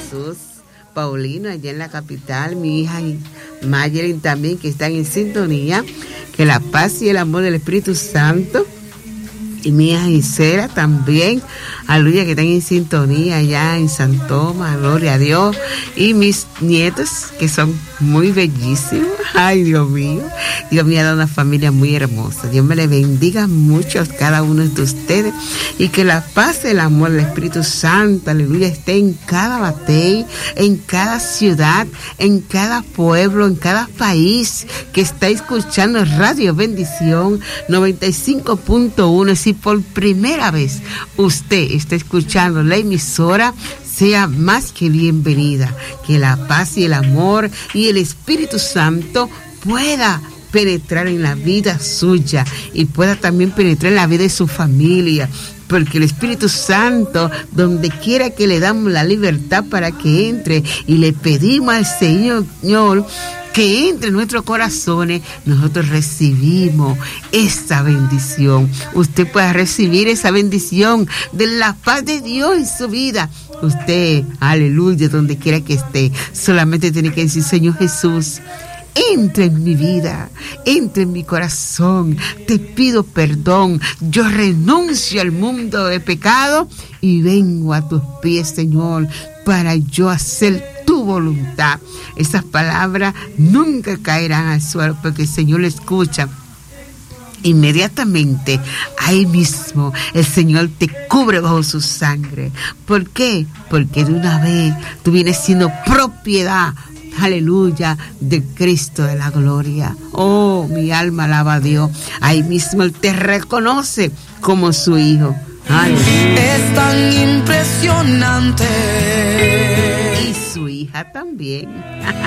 Jesús Paulino, allá en la capital, mi hija Mayelin también, que están en sintonía. Que la paz y el amor del Espíritu Santo, y mi hija Gisela también, aleluya, que están en sintonía allá en San Tomás, gloria a Dios, y mis nietos, que son muy bellísimos. Ay, Dios mío ha dado una familia muy hermosa. Dios me le bendiga mucho a cada uno de ustedes, y que la paz, el amor, el Espíritu Santo, aleluya, esté en cada batey, en cada ciudad, en cada pueblo, en cada país que está escuchando Radio Bendición 95.1. Si por primera vez usted está escuchando la emisora, sea más que bienvenida. Que la paz y el amor y el Espíritu Santo pueda penetrar en la vida suya y pueda también penetrar en la vida de su familia. Porque el Espíritu Santo, donde quiera que le damos la libertad para que entre, y le pedimos al Señor que entre en nuestros corazones, nosotros recibimos esa bendición. Usted puede recibir esa bendición de la paz de Dios en su vida. Usted, aleluya, donde quiera que esté, solamente tiene que decir: Señor Jesús, entra en mi vida, entra en mi corazón, te pido perdón, yo renuncio al mundo de pecado y vengo a tus pies, Señor, para yo hacer tu voluntad. Esas palabras nunca caerán al suelo, porque el Señor le escucha. Inmediatamente, ahí mismo, el Señor te cubre bajo su sangre. ¿Por qué? Porque de una vez tú vienes siendo propiedad, aleluya, de Cristo de la gloria. Oh, mi alma alaba a Dios. Ahí mismo Él te reconoce como su hijo. Aleluya. Es tan impresionante. Y su hija también.